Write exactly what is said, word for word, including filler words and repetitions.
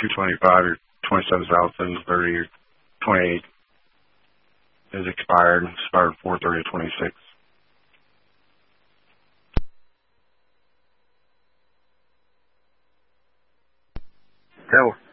two twenty-five or twenty-seven south, seven thirty or twenty-eight is expired. Expired four thirty twenty-six. Hello.